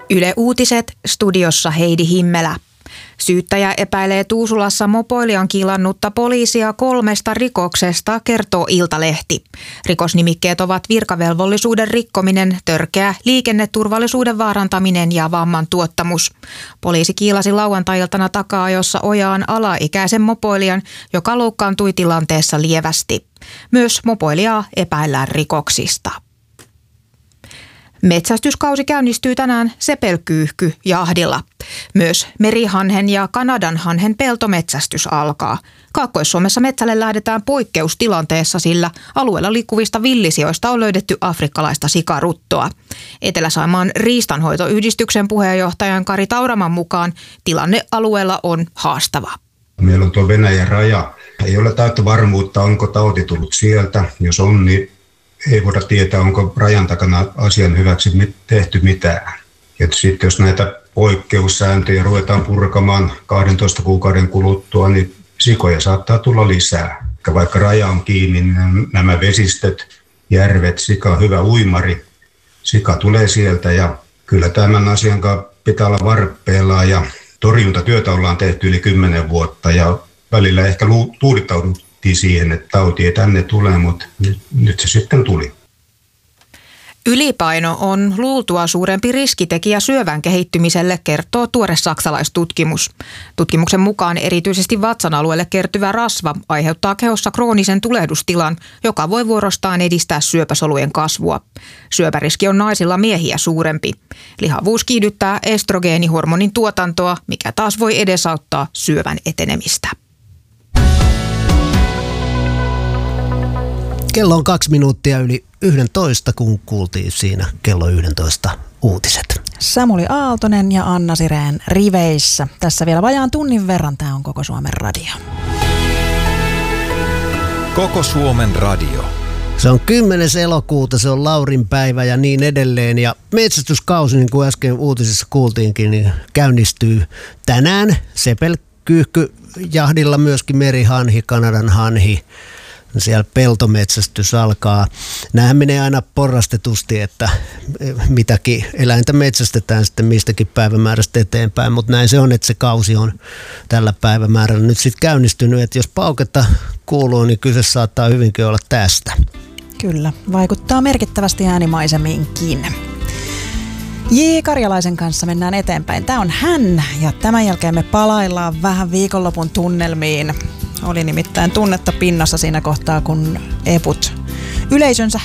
Yle Uutiset, studiossa Heidi Himmelä. Syyttäjä epäilee Tuusulassa mopoilijan kilannutta poliisia 3 rikoksesta, kertoo Iltalehti. Rikosnimikkeet ovat virkavelvollisuuden rikkominen, törkeä liikenneturvallisuuden vaarantaminen ja vamman tuottamus. Poliisi kiilasi lauantai-iltana taka-ajossa ojaan alaikäisen mopoilijan, joka loukkaantui tilanteessa lievästi. Myös mopoilijaa epäillään rikoksista. Metsästyskausi käynnistyy tänään sepelkyyhkyjahdilla. Myös merihanhen ja kanadanhanhen peltometsästys alkaa. Kaakkois-Suomessa metsälle lähdetään poikkeustilanteessa, sillä alueella liikkuvista villisijoista on löydetty afrikkalaista sikaruttoa. Etelä-Saimaan riistanhoitoyhdistyksen puheenjohtajan Kari Tauraman mukaan tilanne alueella on haastava. Meillä on tuo Venäjän raja. Ei ole täyttä varmuutta, onko tauti tullut sieltä. Jos on, niin ei voida tietää, onko rajan takana asian hyväksi tehty mitään. Ja sitten jos näitä poikkeussääntöjä ruvetaan purkamaan 12 kuukauden kuluttua, niin sikoja saattaa tulla lisää. Vaikka raja on kiinni, niin nämä vesistöt, järvet, sika on hyvä uimari. Sika tulee sieltä ja kyllä tämän asian kanssa pitää olla varppeella ja torjuntatyötä ollaan tehty yli 10 vuotta ja välillä ehkä tuudittauduttiin siihen, että tauti ei tänne tule, mutta nyt se sitten tuli. Ylipaino on luultua suurempi riskitekijä syövän kehittymiselle, kertoo tuore saksalaistutkimus. Tutkimuksen mukaan erityisesti vatsan alueelle kertyvä rasva aiheuttaa kehossa kroonisen tulehdustilan, joka voi vuorostaan edistää syöpäsolujen kasvua. Syöpäriski on naisilla miehiä suurempi. Lihavuus kiihdyttää estrogeenihormonin tuotantoa, mikä taas voi edesauttaa syövän etenemistä. Kello on 2 minuuttia yli 11, kun kuultiin siinä kello 11 uutiset. Samuli Aaltonen ja Anna Sireen riveissä. Tässä vielä vajaan tunnin verran. Tämä on Koko Suomen Radio. Koko Suomen Radio. Se on 10. elokuuta, se on Laurin päivä ja niin edelleen. Ja metsästyskausi, niin kuin äsken uutisissa kuultiinkin, niin käynnistyy tänään sepelkyyhkyjahdilla myöskin merihanhi, Kanadan hanhi. Siellä peltometsästys alkaa. Nämähän menee aina porrastetusti, että mitäkin eläintä metsästetään sitten mistäkin päivämäärästä eteenpäin, mutta näin se on, että se kausi on tällä päivämäärällä nyt sitten käynnistynyt, että jos pauketta kuuluu, niin kyse saattaa hyvinkin olla tästä. Kyllä, vaikuttaa merkittävästi äänimaisemiinkin. J. Karjalaisen kanssa mennään eteenpäin. Tämä on hän ja tämän jälkeen me palaillaan vähän viikonlopun tunnelmiin. Oli nimittäin tunnetta pinnassa siinä kohtaa, kun eput yleisönsä